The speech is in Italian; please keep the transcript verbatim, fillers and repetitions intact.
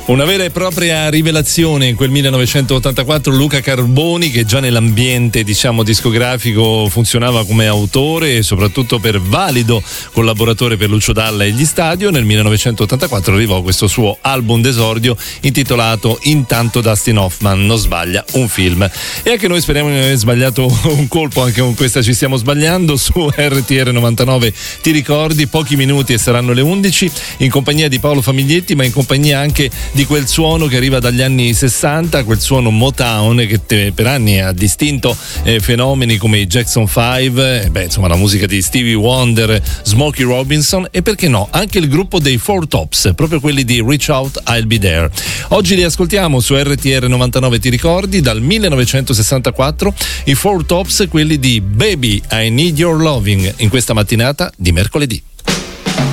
Una vera e propria rivelazione in quel millenovecentottantaquattro, Luca Carboni, che già nell'ambiente diciamo discografico funzionava come autore e soprattutto per valido collaboratore per Lucio Dalla e gli Stadio. Nel millenovecentottantaquattro arrivò questo suo album d'esordio intitolato Intanto Dustin Hoffman non sbaglia un film, e anche noi speriamo di non aver sbagliato un colpo anche con questa Ci stiamo sbagliando su R T R novantanove. Ti ricordi, pochi minuti e saranno le undici, in compagnia di Paolo Famiglietti, ma in compagnia anche di quel suono che arriva dagli anni sessanta, quel suono Motown che te, per anni ha distinto eh, fenomeni come i Jackson five, eh, beh, insomma la musica di Stevie Wonder, Smokey Robinson e perché no anche il gruppo dei Four Tops, proprio quelli di Reach Out I'll Be There. Oggi li ascoltiamo su R T R novantanove. Ti ricordi, dal millenovecentosessantaquattro i Four Tops, quelli di Baby I Need Your Loving, in questa mattinata di mercoledì.